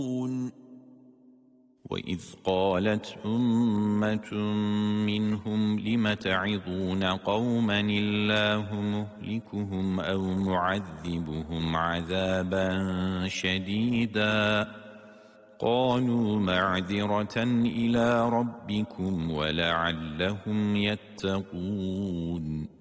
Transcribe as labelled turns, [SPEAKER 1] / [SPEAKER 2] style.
[SPEAKER 1] وإذ قالت أمة منهم لم تعظون قوما الله مهلكهم أو معذبهم عذابا شديدا قالوا معذرة إلى ربكم ولعلهم يتقون